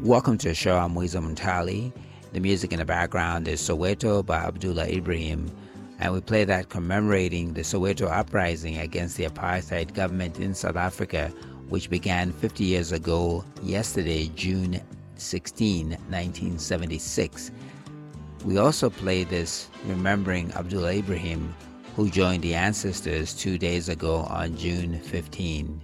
Welcome to the show. I'm Wiza Muntali. The music in the background is Soweto by Abdullah Ibrahim, and we play that commemorating the Soweto uprising against the apartheid government in South Africa, which began 50 years ago yesterday, June 16, 1976. We also play this remembering Abdullah Ibrahim, who joined the ancestors 2 days ago on June 15.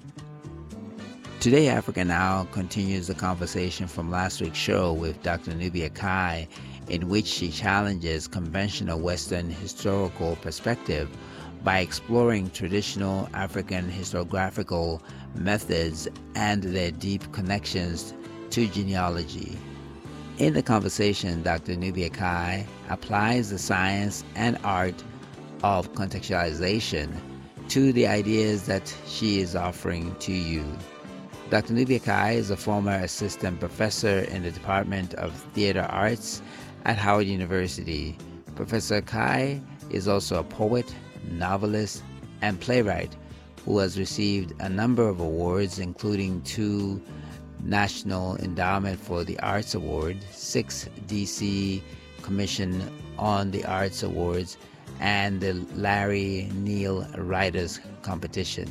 Today, Africa Now continues the conversation from last week's show with Dr. Nubia Kai, in which she challenges conventional Western historical perspective by exploring traditional African historiographical methods and their deep connections to genealogy. In the conversation, Dr. Nubia Kai applies the science and art of contextualization to the ideas that she is offering to you. Dr. Nubia Kai is a former assistant professor in the Department of Theater Arts at Howard University. Professor Kai is also a poet, novelist, and playwright who has received a number of awards, including 2 National Endowment for the Arts Award, 6 DC Commission on the Arts Awards, and the Larry Neal Writers Competition.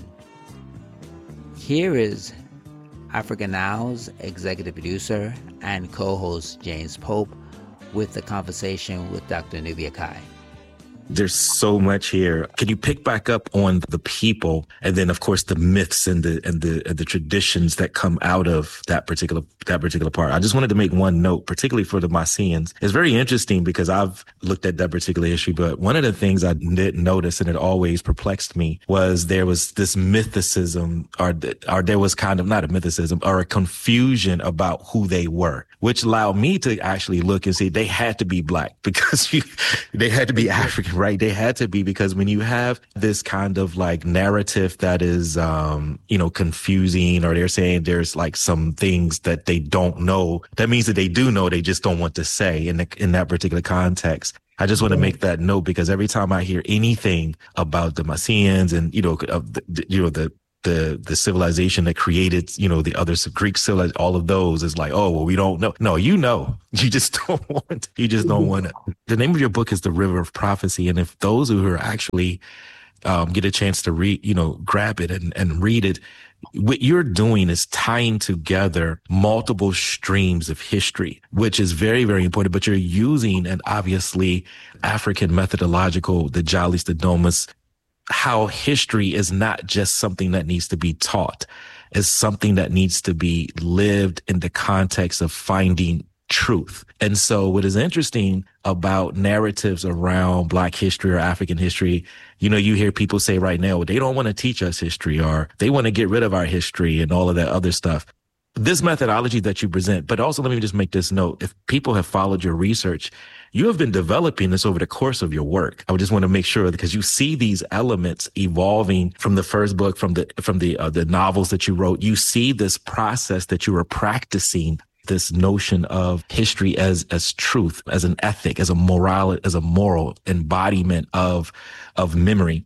Here is Africa Now's executive producer and co-host James Pope with the conversation with Dr. Nubia Kai. There's so much here. Can you pick back up on the people, and then of course the myths and the traditions that come out of that particular part? I just wanted to make one note, particularly for the Masseyans. It's very interesting because I've looked at that particular history, but one of the things I did notice, and it always perplexed me, was there was this mythicism, or there was kind of not a mythicism, or a confusion about who they were, which allowed me to actually look and see they had to be Black because they had to be African. Right. They had to be, because when you have this kind of like narrative that is, confusing, or they're saying there's like some things that they don't know, that means that they do know, they just don't want to say in that particular context. I just want to make that note, because every time I hear anything about the Masseyans and, the civilization that created, the other Greek civilization, all of those is like, oh, well, we don't know. No, you just don't want to. The name of your book is The River of Prophecy. And if those who are actually get a chance to read, grab it and read it, what you're doing is tying together multiple streams of history, which is very, very important. But you're using an obviously African methodological, the Jalis, the Domus, how history is not just something that needs to be taught. It's something that needs to be lived in the context of finding truth. And so what is interesting about narratives around Black history or African history, you hear people say right now, they don't want to teach us history, or they want to get rid of our history and all of that other stuff. This methodology that you present, but also let me just make this note. If people have followed your research, you have been developing this over the course of your work. I would just want to make sure, because you see these elements evolving from the first book, from the novels that you wrote. You see this process that you were practicing, this notion of history as truth, as an ethic, as a moral embodiment of memory.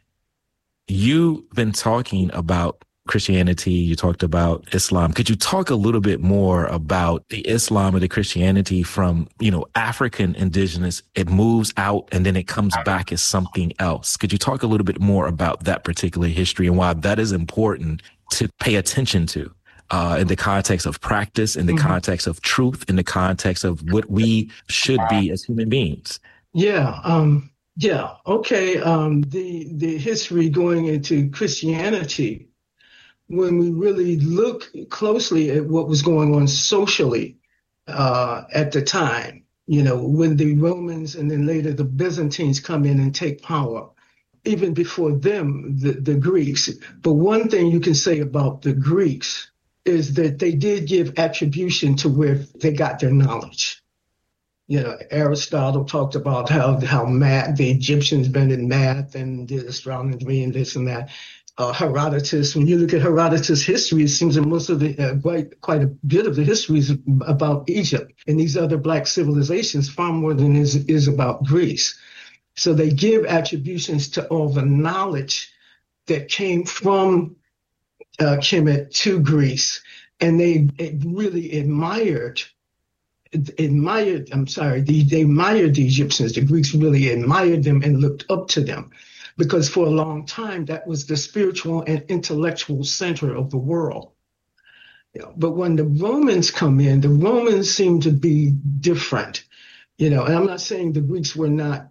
You've been talking about Christianity, you talked about Islam. Could you talk a little bit more about the Islam or the Christianity from, African indigenous? It moves out and then it comes back as something else. Could you talk a little bit more about that particular history and why that is important to pay attention to in the context of practice, in the context of truth, in the context of what we should be as human beings? Yeah. Okay. The history going into Christianity, when we really look closely at what was going on socially at the time, when the Romans and then later the Byzantines come in and take power, even before them, the Greeks. But one thing you can say about the Greeks is that they did give attribution to where they got their knowledge. Aristotle talked about how math, the Egyptians been in math and did astronomy and this and that. Herodotus, when you look at Herodotus' history, it seems that most of the, quite a bit of the history is about Egypt and these other Black civilizations, far more than is about Greece. So they give attributions to all the knowledge that came from Kemet to Greece. and they really admired the Egyptians. The Greeks really admired them and looked up to them, because for a long time that was the spiritual and intellectual center of the world. But when the Romans come in, the Romans seem to be different. And I'm not saying the Greeks were not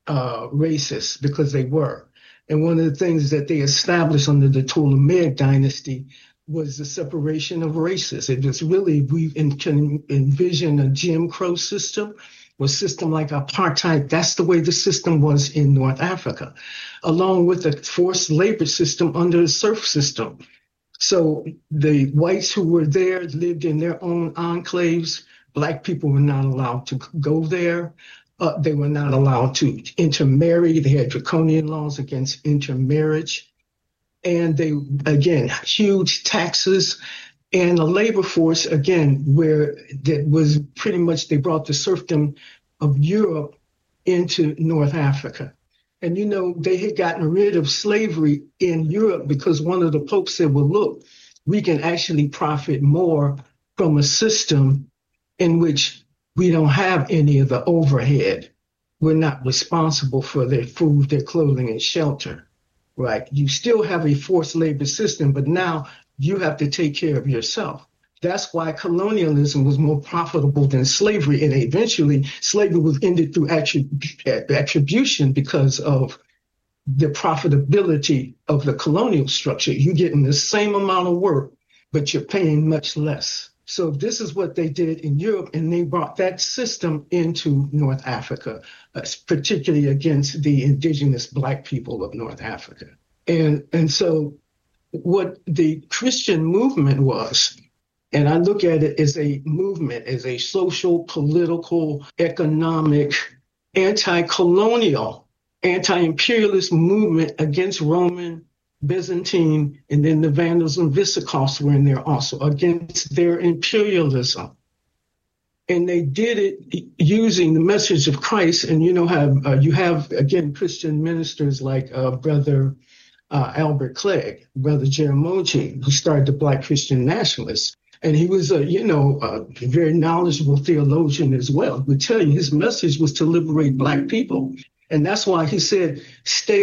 racist, because they were. And one of the things that they established under the Ptolemaic dynasty was the separation of races. It was really, we can envision a Jim Crow system, or a system like apartheid. That's the way the system was in North Africa, along with a forced labor system under the serf system. So the whites who were there lived in their own enclaves. Black people were not allowed to go there. They were not allowed to intermarry. They had draconian laws against intermarriage. And they, again, huge taxes and a labor force, again, where that was pretty much, they brought the serfdom of Europe into North Africa. And, they had gotten rid of slavery in Europe because one of the popes said, well, look, we can actually profit more from a system in which we don't have any of the overhead. We're not responsible for their food, their clothing, and shelter, right? You still have a forced labor system, but now you have to take care of yourself. That's why colonialism was more profitable than slavery. And eventually, slavery was ended through attribution because of the profitability of the colonial structure. You're getting the same amount of work, but you're paying much less. So this is what they did in Europe, and they brought that system into North Africa, particularly against the indigenous Black people of North Africa. And so what the Christian movement was, and I look at it as a movement, as a social, political, economic, anti-colonial, anti-imperialist movement against Roman, Byzantine, and then the Vandals and Visigoths were in there also, against their imperialism. And they did it using the message of Christ. And you have, again, Christian ministers like Brother Albert Clegg, Brother Jaramogi, who started the Black Christian Nationalists. And he was a very knowledgeable theologian as well. We tell you his message was to liberate Black people. And that's why he said, stay